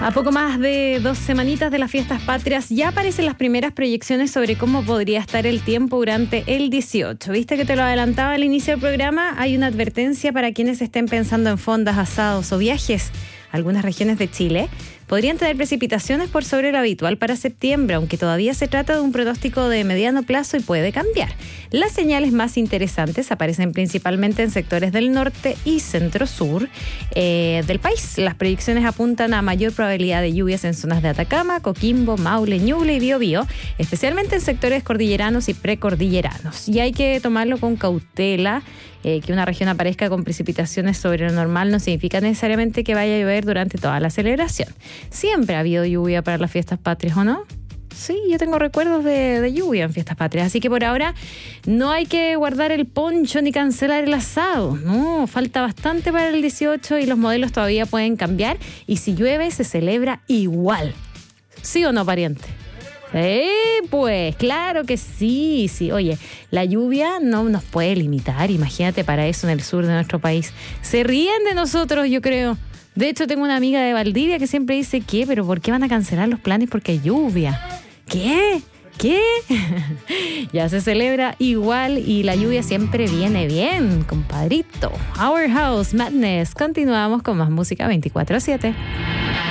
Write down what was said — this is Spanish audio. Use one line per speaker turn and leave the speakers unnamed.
A poco más de 2 semanitas de las fiestas patrias ya aparecen las primeras proyecciones sobre cómo podría estar el tiempo durante el 18. ¿Viste que te lo adelantaba al inicio del programa? Hay una advertencia para quienes estén pensando en fondas, asados o viajes. Algunas regiones de Chile podrían tener precipitaciones por sobre lo habitual para septiembre, aunque todavía se trata de un pronóstico de mediano plazo y puede cambiar. Las señales más interesantes aparecen principalmente en sectores del norte y centro-sur del país. Las predicciones apuntan a mayor probabilidad de lluvias en zonas de Atacama, Coquimbo, Maule, Ñuble y Biobío, especialmente en sectores cordilleranos y precordilleranos. Y hay que tomarlo con cautela. Que una región aparezca con precipitaciones sobre lo normal no significa necesariamente que vaya a llover durante toda la celebración. Siempre ha habido lluvia para las fiestas patrias, ¿o no? Sí, yo tengo recuerdos de lluvia en fiestas patrias, así que por ahora no hay que guardar el poncho ni cancelar el asado. No, falta bastante para el 18 y los modelos todavía pueden cambiar, y si llueve se celebra igual. ¿Sí o no, pariente? Pues claro que sí. Oye, la lluvia no nos puede limitar, imagínate para eso en el sur de nuestro país. Se ríen de nosotros, yo creo. De hecho, tengo una amiga de Valdivia que siempre dice, ¿qué? ¿Pero por qué van a cancelar los planes porque hay lluvia? ¿Qué? Ya se celebra igual y la lluvia siempre viene bien, compadrito. Our House Madness. Continuamos con más música 24/7.